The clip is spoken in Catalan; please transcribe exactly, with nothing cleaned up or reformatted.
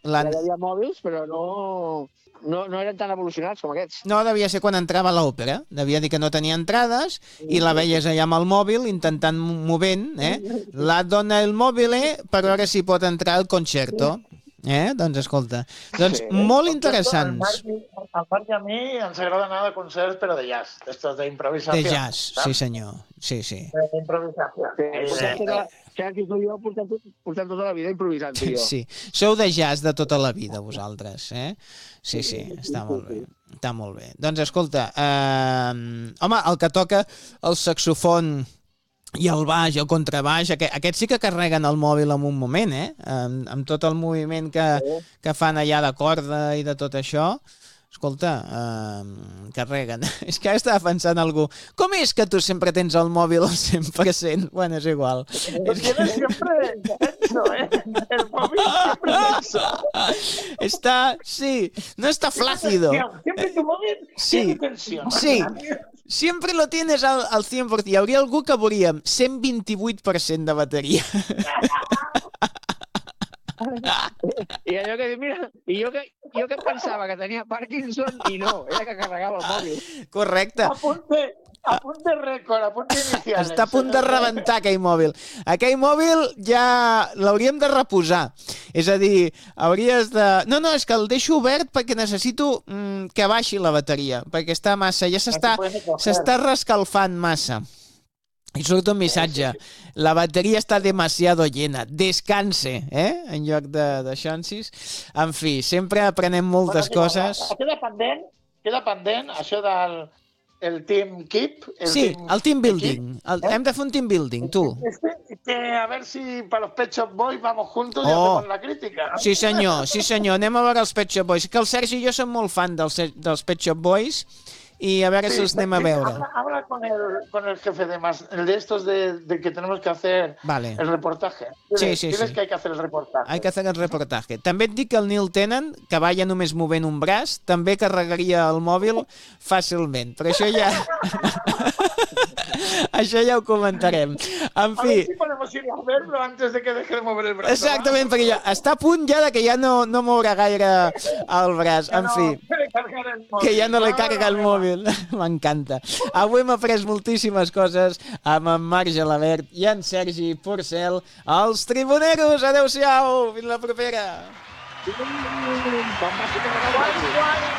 Ja hi havia mòbils, però no, no, no eren tan evolucionats com aquests. No, devia ser quan entrava a l'òpera. Devia dir que no tenia entrades i la veies allà amb el mòbil intentant movent, eh? La dona el mòbile per veure si pot entrar al concerto. Eh? Doncs escolta, doncs Sí. molt Al interessants. Marc, i- al Marc i a mi ens agrada anar de concerts, però de jazz, d'estos d'improvisació. De jazz, sí senyor. Sí, sí. D'improvisació. Sí, Eh, portem tota, Sergi, tu i jo portem, tot- portem tota la vida improvisant, tu i jo. Sí, sou de jazz de tota la vida, vosaltres, eh? Sí, sí, està molt bé. Està molt bé. Doncs escolta, eh, home, el que toca el saxofon i el baix, el contrabaix, aquest, aquest sí que carreguen el mòbil en un moment, eh? Amb, amb tot el moviment que, que fan allà de corda i de tot això. Escolta, eh, carreguen. És que ara estava pensant algú. Com és que tu sempre tens el mòbil al cent per cent? Bueno, és igual. Lo tienes siempre tenso, ¿eh? El móvil siempre tenso. Està, sí, no está flácido. Siempre tu móvil Sí, tiene tensión. sí. Siempre lo tienes al, al cent per cent. Hi hauria algú que veuríem cent vint-i-vuit per cent de bateria. I allò que diu, mira, i jo que, jo que pensava que tenia Parkinson i no, era que carregava el mòbil. Correcte. Apunte, apunte récord, apunte inicial. Està a punt de rebentar aquell mòbil. Aquell mòbil ja l'hauríem de reposar. És a dir, hauries de... No, no, és que el deixo obert perquè necessito mm, que baixi la bateria, perquè està massa, ja s'està s'està rescalfant massa. I surt un missatge. La bateria està demasiado llena. Descanse, eh? En lloc de, de xansis. En fi, sempre aprenem moltes Bueno, coses. Queda pendent, queda pendent això del el team keep. El Sí, team el team building. El, ¿Eh? hem de fer un team building, tu. Este, que a ver si para los Pet Shop Boys vamos juntos y Oh. hacemos la crítica. ¿no? Sí senyor, sí senyor. Anem a veure els Pet Shop Boys. Que el Sergi i jo som molt fan dels, dels Pet Shop Boys i a veure si els anem a veure. Habla, habla con, el, con el jefe de más, el de estos de, de que tenemos que hacer Vale. el reportaje. Sí, Diles, sí, diles sí. que hay que hacer el reportaje. Hay que hacer el reportatge. També et dic que el Neil Tennant, que balla només movent un braç, també carregaria el mòbil fàcilment. Però això ja... això ja ho comentarem. En A ver fi... si podemos ir a verlo antes de que deje de mover el brazo. Exactament, perquè ja està a punt ja de que ja no, no mourà gaire el braç. En fi, que ja no li carrega el mòbil. M'encanta. Avui hem après moltíssimes coses amb en Marc Gelabert i en Sergi Porcel, els Tribuneros. Adéu-siau, fins la propera. Quan passi que Guai, guai.